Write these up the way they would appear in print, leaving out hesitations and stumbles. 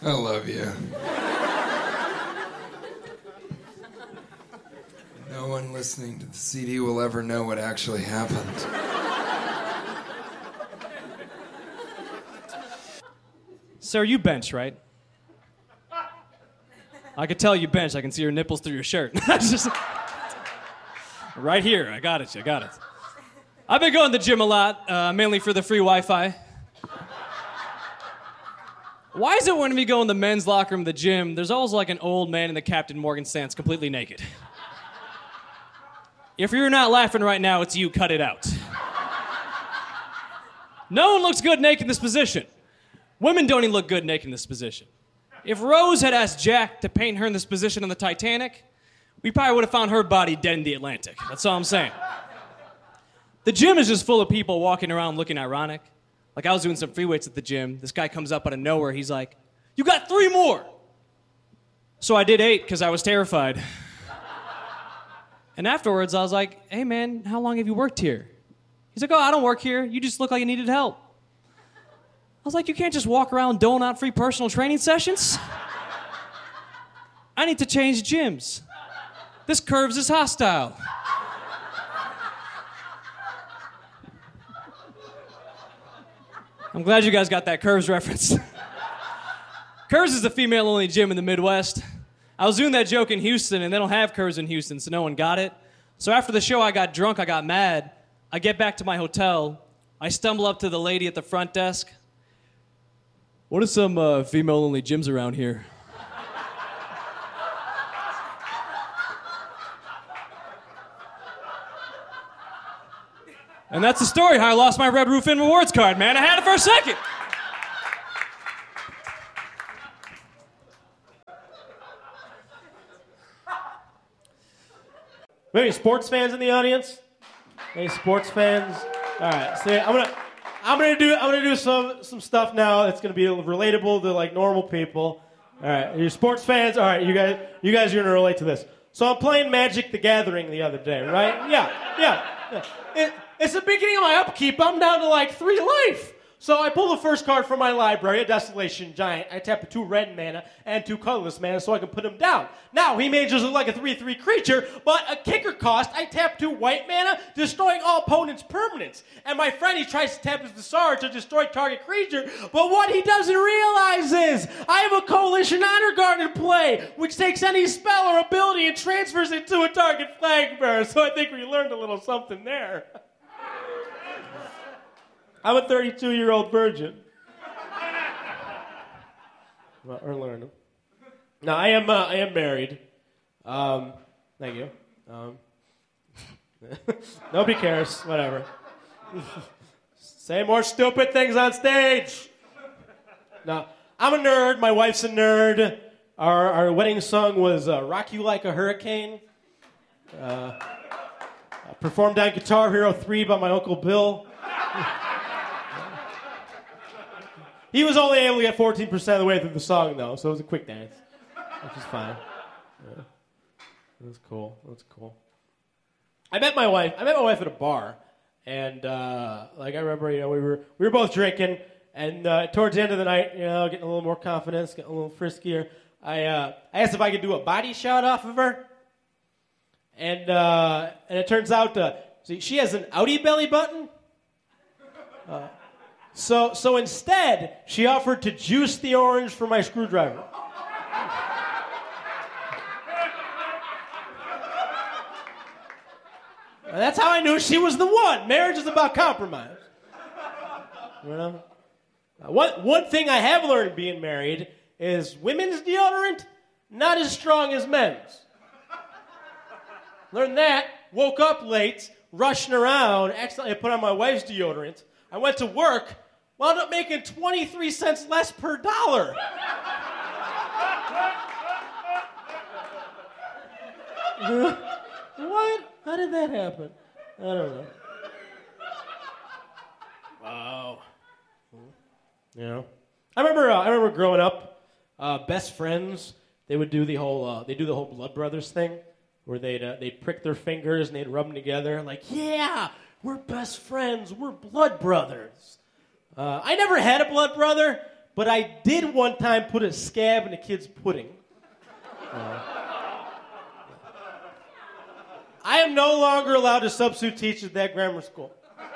I love you. No one listening to the CD will ever know what actually happened. Sir, you bench, right? I could tell you bench. I can see your nipples through your shirt. Just, right here. I got it. I've been going to the gym a lot, mainly for the free Wi-Fi. Why is it when we go in the men's locker room of the gym, there's always like an old man in the Captain Morgan stance, completely naked? If you're not laughing right now, it's you. Cut it out. No one looks good naked in this position. Women don't even look good naked in this position. If Rose had asked Jack to paint her in this position on the Titanic, we probably would have found her body dead in the Atlantic. That's all I'm saying. The gym is just full of people walking around looking ironic. Like, I was doing some free weights at the gym. This guy comes up out of nowhere. He's like, "You got 3 more." So I did 8 because I was terrified. And afterwards, I was like, "Hey, man, how long have you worked here?" He's like, "Oh, I don't work here. You just look like you needed help." I was like, "You can't just walk around doling out free personal training sessions. I need to change gyms. This curves is hostile." I'm glad you guys got that Curves reference. Curves is a female-only gym in the Midwest. I was doing that joke in Houston, and they don't have Curves in Houston, so no one got it. So after the show, I got drunk, I got mad. I get back to my hotel. I stumble up to the lady at the front desk. "What are some female-only gyms around here?" And that's the story, how I lost my Red Roof Inn rewards card, man. I had it for a second. Maybe sports fans in the audience? Any sports fans? All right, so I'm gonna do some stuff now that's gonna be relatable to like normal people. All right, you're sports fans. All right, you guys are gonna relate to this. So I'm playing Magic: The Gathering the other day, right? Yeah. It's the beginning of my upkeep. I'm down to like 3 life. So I pull the first card from my library, a Desolation Giant. I tap 2 red mana and 2 colorless mana so I can put him down. Now, he may just look like a 3/3 creature, but a kicker cost, I tap 2 white mana, destroying all opponents' permanents. And my friend, he tries to tap his Desar to destroy target creature, but what he doesn't realize is I have a Coalition Honor Guard in play, which takes any spell or ability and transfers it to a target flag bearer. So I think we learned a little something there. I'm a 32-year-old virgin. Well, or learning. No, I am married. Thank you. Nobody cares. Whatever. Say more stupid things on stage. No, I'm a nerd. My wife's a nerd. Our wedding song was "Rock You Like a Hurricane." Performed on Guitar Hero 3 by my Uncle Bill. He was only able to get 14% of the way through the song, though, so it was a quick dance, which is fine. Yeah. That's cool. I met my wife at a bar, and I remember, we were both drinking, and towards the end of the night, getting a little more confidence, getting a little friskier. I asked if I could do a body shot off of her, and it turns out, she has an outie belly button. So instead, she offered to juice the orange for my screwdriver. And that's how I knew she was the one. Marriage is about compromise. One thing I have learned being married is women's deodorant, not as strong as men's. Learned that, woke up late, rushing around, accidentally put on my wife's deodorant. I went to work, wound up making 23 cents less per dollar. What? How did that happen? I don't know. Wow. I remember growing up, best friends, they would do the whole Blood Brothers thing, where they'd prick their fingers and they'd rub them together, like, yeah, we're best friends, we're blood brothers. I never had a blood brother, but I did one time put a scab in a kid's pudding. I am no longer allowed to substitute teach at that grammar school.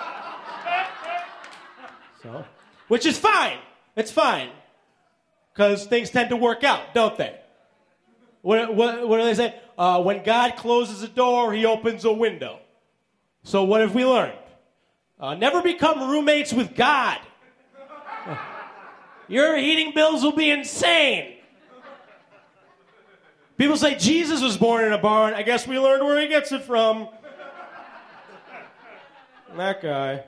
So, which is fine. It's fine. Because things tend to work out, don't they? What do they say? When God closes a door, he opens a window. So what have we learned? Never become roommates with God. Your heating bills will be insane. People say Jesus was born in a barn. I guess we learned where he gets it from. That guy.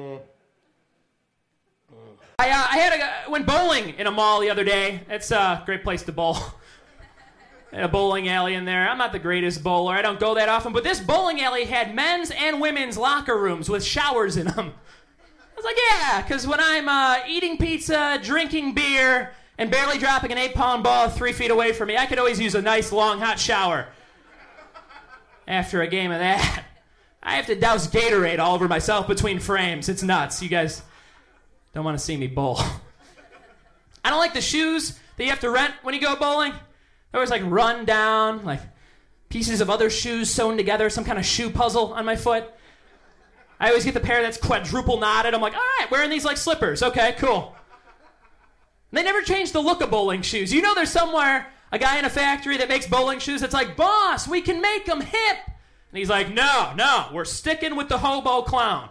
I went bowling in a mall the other day. It's a great place to bowl. A bowling alley in there. I'm not the greatest bowler. I don't go that often. But this bowling alley had men's and women's locker rooms with showers in them. I was like, yeah, because when I'm eating pizza, drinking beer, and barely dropping an 8-pound ball 3 feet away from me, I could always use a nice, long, hot shower. After a game of that, I have to douse Gatorade all over myself between frames. It's nuts. You guys don't want to see me bowl. I don't like the shoes that you have to rent when you go bowling. They're always like run down, like pieces of other shoes sewn together, some kind of shoe puzzle on my foot. I always get the pair that's quadruple knotted. I'm like, all right, wearing these like slippers. Okay, cool. They never changed the look of bowling shoes. You know there's somewhere a guy in a factory that makes bowling shoes that's like, boss, we can make them hip. And he's like, no, we're sticking with the hobo clown.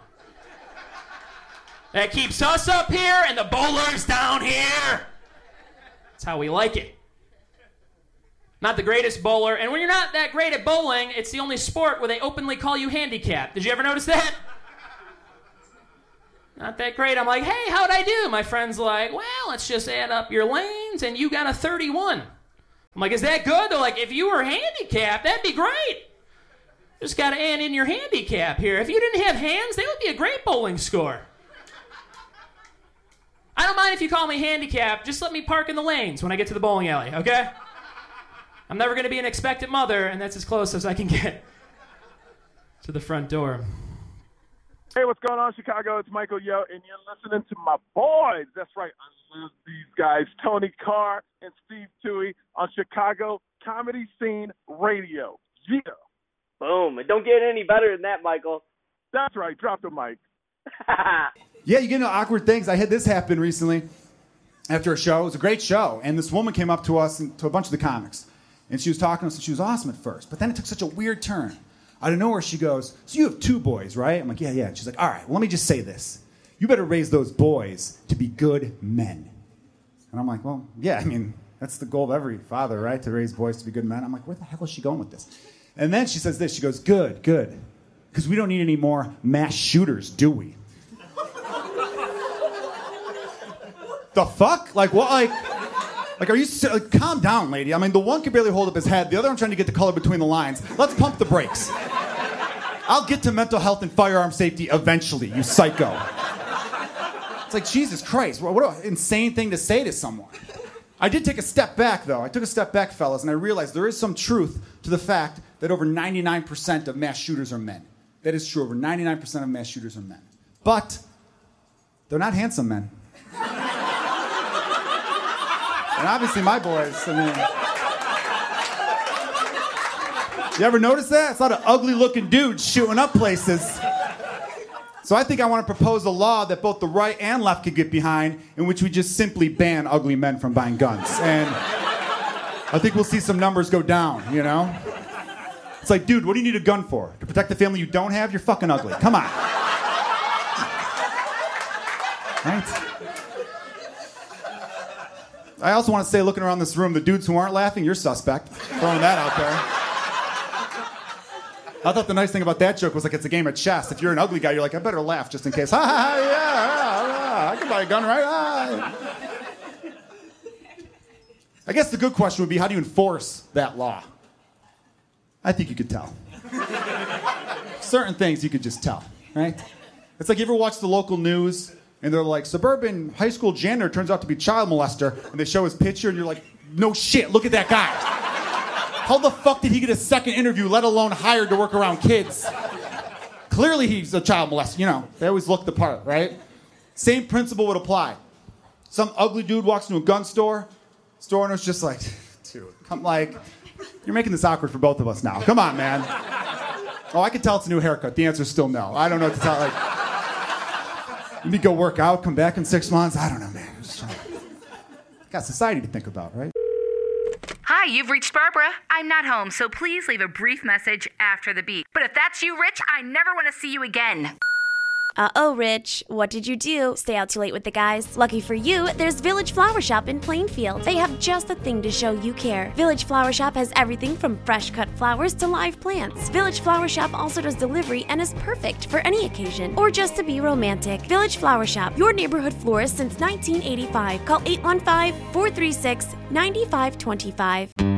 That keeps us up here and the bowlers down here. That's how we like it. Not the greatest bowler. And when you're not that great at bowling, it's the only sport where they openly call you handicapped. Did you ever notice that? Not that great. I'm like, hey, how'd I do? My friend's like, well, let's just add up your lanes, and you got a 31. I'm like, is that good? They're like, if you were handicapped, that'd be great. Just got to add in your handicap here. If you didn't have hands, that would be a great bowling score. I don't mind if you call me handicapped. Just let me park in the lanes when I get to the bowling alley, okay? I'm never going to be an expectant mother, and that's as close as I can get to the front door. Hey, what's going on, Chicago? It's Michael Yo, and you're listening to my boys. That's right, I love these guys, Tony Carr and Steve Toohey on Chicago Comedy Scene Radio. Yeah. Boom. It don't get any better than that, Michael. That's right. Drop the mic. Yeah, you get into awkward things. I had this happen recently after a show. It was a great show, and this woman came up to us and to a bunch of the comics, and she was talking to us, and she was awesome at first, but then it took such a weird turn. Out of nowhere, she goes, so you have 2 boys, right? I'm like, yeah. And she's like, all right, well, let me just say this. You better raise those boys to be good men. And I'm like, well, yeah, I mean, that's the goal of every father, right? To raise boys to be good men. I'm like, where the hell is she going with this? And then she says this. She goes, good. Because we don't need any more mass shooters, do we? The fuck? Like, what? Like, are you... calm down, lady. I mean, the one can barely hold up his head. The other one trying to get the color between the lines. Let's pump the brakes. I'll get to mental health and firearm safety eventually, you psycho. It's like, Jesus Christ. What an insane thing to say to someone. I did take a step back, though. I took a step back, fellas, and I realized there is some truth to the fact that over 99% of mass shooters are men. That is true. Over 99% of mass shooters are men. But they're not handsome men. And obviously my boys, I mean... You ever notice that? It's a lot of ugly-looking dudes shooting up places. So I think I want to propose a law that both the right and left could get behind, in which we just simply ban ugly men from buying guns. And I think we'll see some numbers go down, you know? It's like, dude, what do you need a gun for? To protect the family you don't have? You're fucking ugly. Come on. Right? I also want to say, looking around this room, the dudes who aren't laughing, you're suspect. Throwing that out there. I thought the nice thing about that joke was like it's a game of chess. If you're an ugly guy, you're like, I better laugh just in case. Ha ha ha, yeah, I can buy a gun, right? I guess the good question would be, how do you enforce that law? I think you could tell. Certain things you could just tell, right? It's like, you ever watch the local news and they're like, suburban high school janitor turns out to be child molester, and they show his picture and you're like, no shit, look at that guy. How the fuck did he get a second interview, let alone hired to work around kids? Clearly he's a child molester, you know. They always look the part, right? Same principle would apply. Some ugly dude walks into a gun store. Store owner's just like, dude, I'm like, you're making this awkward for both of us now. Come on, man. Oh, I can tell it's a new haircut. The answer's still no. I don't know what to tell. Like, you need to go work out, come back in 6 months. I don't know, man. Got society to think about, right? Hi, you've reached Barbara. I'm not home, so please leave a brief message after the beep. But if that's you, Rich, I never want to see you again. Uh-oh, Rich. What did you do? Stay out too late with the guys? Lucky for you, there's Village Flower Shop in Plainfield. They have just the thing to show you care. Village Flower Shop has everything from fresh cut flowers to live plants. Village Flower Shop also does delivery and is perfect for any occasion or just to be romantic. Village Flower Shop, your neighborhood florist since 1985. Call 815-436-9525.